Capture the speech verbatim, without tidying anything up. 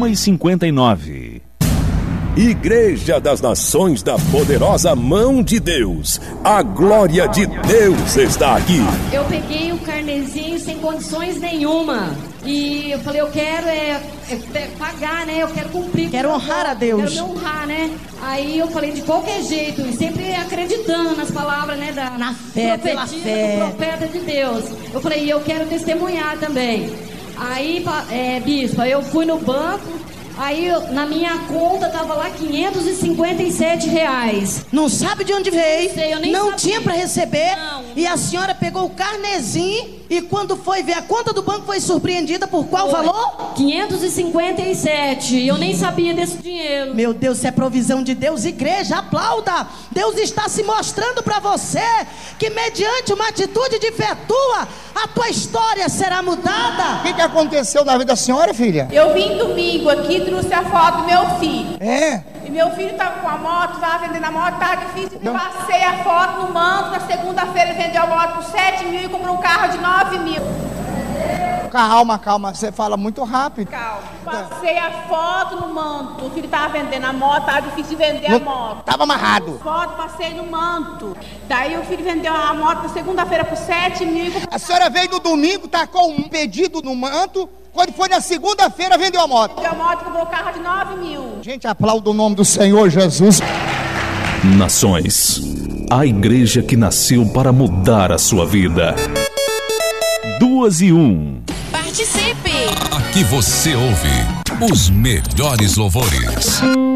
uma e cinquenta e nove. Igreja das Nações da Poderosa Mão de Deus. A glória de Deus está aqui. Eu peguei o carnezinho sem condições nenhuma. E eu falei, eu quero é, é, pagar, né? Eu quero cumprir. Quero honrar a Deus. Quero me honrar, né? Aí eu falei, de qualquer jeito, e sempre acreditando nas palavras, né? Da, na fé, pela fé. Do profeta de Deus. Eu falei, eu quero testemunhar também. Aí, é, bispa, eu fui no banco. Aí na minha conta tava lá quinhentos e cinquenta e sete reais. Não sabe de onde veio? Não sei, eu nem Não sabia. tinha para receber. Não. E a senhora pegou o carnezinho e quando foi ver a conta do banco foi surpreendida por qual Foi. valor? quinhentos e cinquenta e sete. E eu nem sabia desse dinheiro. Meu Deus, isso é provisão de Deus. Igreja, aplauda. Deus está se mostrando para você que mediante uma atitude de fé tua, a tua história será mudada. O que, que aconteceu na vida da senhora, filha? Eu vim domingo aqui, trouxe a foto do meu filho. É? E meu filho estava com a moto, estava vendendo a moto, estava difícil. Eu passei a foto no manto, na segunda-feira ele vendeu a moto por sete mil e comprou um carro de nove mil. Calma, calma, você fala muito rápido. Calma. Passei a foto no manto. O filho estava vendendo a moto, estava difícil de vender Não, a moto. Tava amarrado. Foto, passei no manto. Daí o filho vendeu a moto na segunda-feira por sete mil e comprou... A senhora veio no domingo, tacou um pedido no manto. Quando foi na segunda-feira, vendeu a moto. Vendeu a moto e comprou um carro de nove mil. Gente, aplauda o nome do Senhor Jesus. Nações, a igreja que nasceu para mudar a sua vida. Duas e um. Participe! Aqui você ouve os melhores louvores.